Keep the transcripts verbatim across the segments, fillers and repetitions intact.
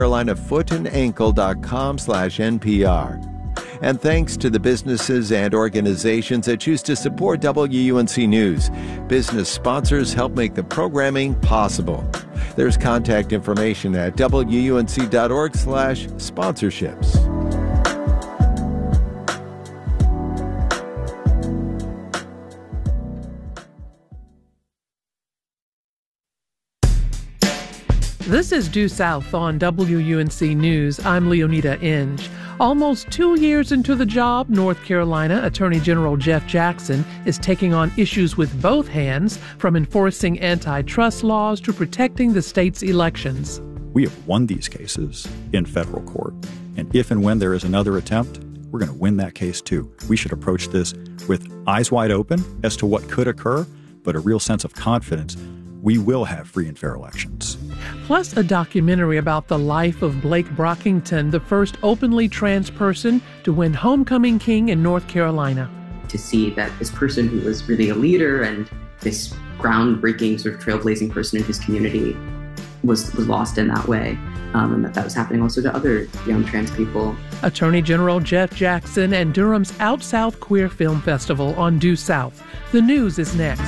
Carolina foot and ankle dot com slash N P R. And thanks to the businesses and organizations that choose to support W U N C News. Business sponsors help make the programming possible. There's contact information at W U N C dot org slash sponsorships. This is Due South on W U N C News. I'm Leonida Inge. Almost two years into the job, North Carolina Attorney General Jeff Jackson is taking on issues with both hands, from enforcing antitrust laws to protecting the state's elections. We have won these cases in federal court, and if and when there is another attempt, we're going to win that case too. We should approach this with eyes wide open as to what could occur, but a real sense of confidence. We will have free and fair elections. Plus, a documentary about the life of Blake Brockington, the first openly trans person to win Homecoming King in North Carolina. To see that this person who was really a leader and this groundbreaking, sort of trailblazing person in his community was, was lost in that way, um, and that that was happening also to other young trans people. Attorney General Jeff Jackson and Durham's Out South Queer Film Festival on Due South. The news is next.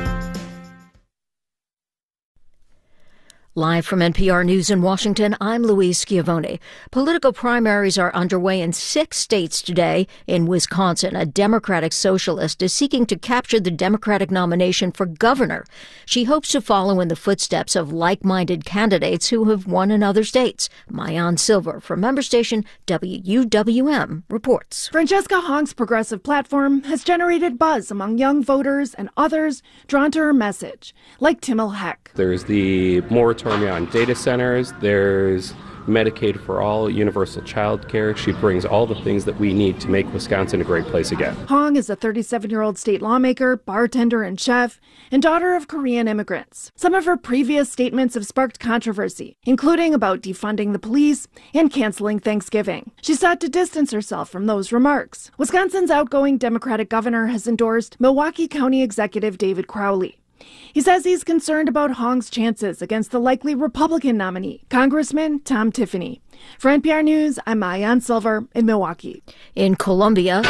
Live from N P R News in Washington, I'm Louise Schiavone. Political primaries are underway in six states today. In Wisconsin, a Democratic socialist is seeking to capture the Democratic nomination for governor. She hopes to follow in the footsteps of like-minded candidates who have won in other states. Maayan Silver from member station W U W M reports. Francesca Hong's progressive platform has generated buzz among young voters and others drawn to her message, like Timil Heck. There's the moratorium on data centers, there's Medicaid for all, universal child care. She brings all the things that we need to make Wisconsin a great place again. Hong is a thirty-seven-year-old state lawmaker, bartender, and chef, and daughter of Korean immigrants. Some of her previous statements have sparked controversy, including about defunding the police and canceling Thanksgiving. She sought to distance herself from those remarks. Wisconsin's outgoing Democratic governor has endorsed Milwaukee County Executive David Crowley. He says he's concerned about Hong's chances against the likely Republican nominee, Congressman Tom Tiffany. For N P R News, I'm Maayan Silver in Milwaukee. In Colombia,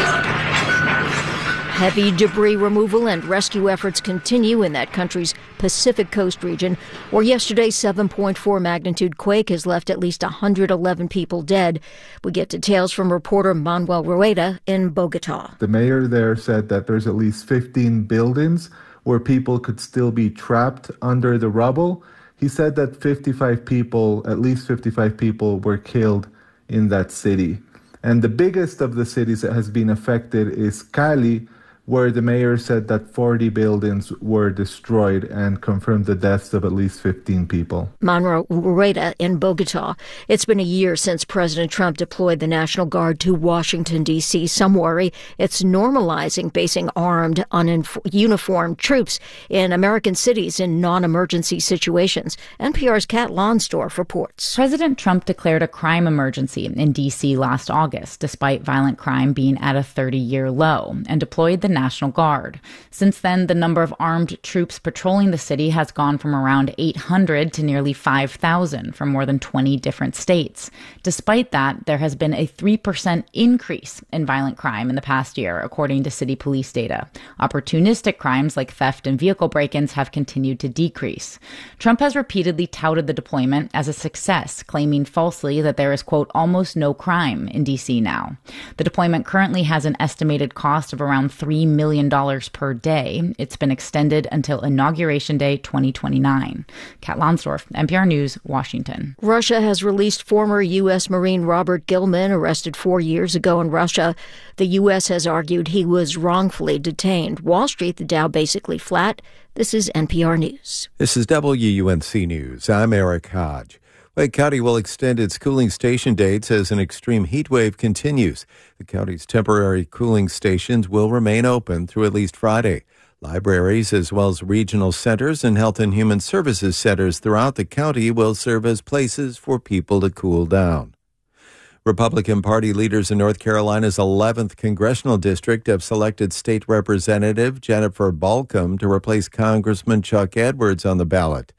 heavy debris removal and rescue efforts continue in that country's Pacific Coast region, where yesterday's seven point four magnitude quake has left at least one hundred eleven people dead. We get details from reporter Manuel Rueda in Bogota. The mayor there said that there's at least fifteen buildings where people could still be trapped under the rubble. He said that fifty-five people, at least fifty-five people, were killed in that city. And the biggest of the cities that has been affected is Cali, where the mayor said that forty buildings were destroyed and confirmed the deaths of at least fifteen people. Manuel Rueda in Bogota. It's been a year since President Trump deployed the National Guard to Washington, D C Some worry it's normalizing basing armed, uniformed troops in American cities in non-emergency situations. N P R's Kat Lonsdorf reports. President Trump declared a crime emergency in D C last August, despite violent crime being at a thirty-year low, and deployed the National Guard. Since then, the number of armed troops patrolling the city has gone from around eight hundred to nearly five thousand from more than twenty different states. Despite that, there has been a three percent increase in violent crime in the past year, according to city police data. Opportunistic crimes like theft and vehicle break-ins have continued to decrease. Trump has repeatedly touted the deployment as a success, claiming falsely that there is, quote, almost no crime in D C now. The deployment currently has an estimated cost of around three million dollars per day. It's been extended until Inauguration Day twenty twenty-nine. Kat Lonsdorf, N P R News, Washington. Russia has released former U S Marine Robert Gilman, arrested four years ago in Russia. The U S has argued he was wrongfully detained. Wall Street, the Dow basically flat. This is N P R News. This is W U N C News. I'm Eric Hodge. Lake County will extend its cooling station dates as an extreme heat wave continues. The county's temporary cooling stations will remain open through at least Friday. Libraries, as well as regional centers and health and human services centers throughout the county, will serve as places for people to cool down. Republican Party leaders in North Carolina's eleventh congressional district have selected State Representative Jennifer Balcom to replace Congressman Chuck Edwards on the ballot.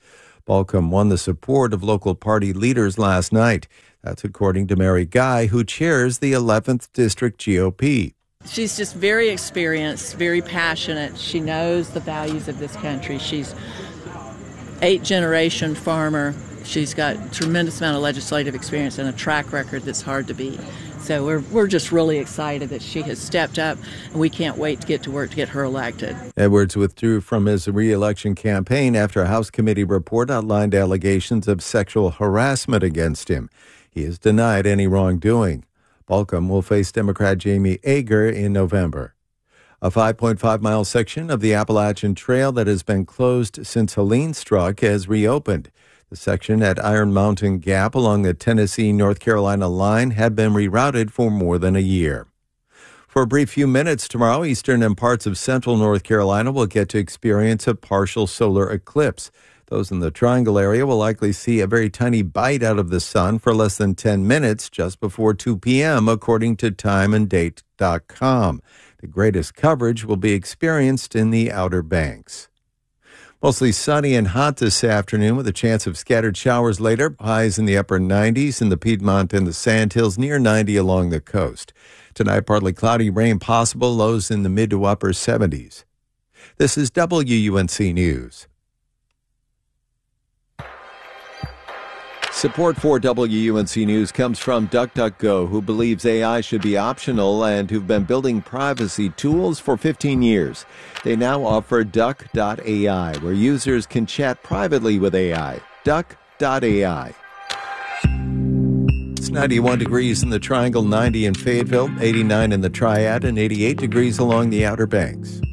Balcom won the support of local party leaders last night. That's according to Mary Guy, who chairs the eleventh District G O P. She's just very experienced, very passionate. She knows the values of this country. She's eight-generation farmer. She's got a tremendous amount of legislative experience and a track record that's hard to beat. So we're we're just really excited that she has stepped up, and we can't wait to get to work to get her elected. Edwards withdrew from his re-election campaign after a House committee report outlined allegations of sexual harassment against him. He has denied any wrongdoing. Balcom will face Democrat Jamie Ager in November. A five point five mile section of the Appalachian Trail that has been closed since Helene struck has reopened. The section at Iron Mountain Gap along the Tennessee-North Carolina line had been rerouted for more than a year. For a brief few minutes tomorrow, eastern and parts of central North Carolina will get to experience a partial solar eclipse. Those in the Triangle area will likely see a very tiny bite out of the sun for less than ten minutes just before two p.m., according to time and date dot com. The greatest coverage will be experienced in the Outer Banks. Mostly sunny and hot this afternoon with a chance of scattered showers later. Highs in the upper nineties in the Piedmont and the Sandhills, near ninety along the coast. Tonight, partly cloudy, rain possible, lows in the mid to upper seventies. This is W U N C News. Support for W U N C News comes from DuckDuckGo, who believes A I should be optional and who've been building privacy tools for fifteen years. They now offer Duck dot A I, where users can chat privately with A I. Duck dot A I. It's ninety-one degrees in the Triangle, ninety in Fayetteville, eighty-nine in the Triad, and eighty-eight degrees along the Outer Banks.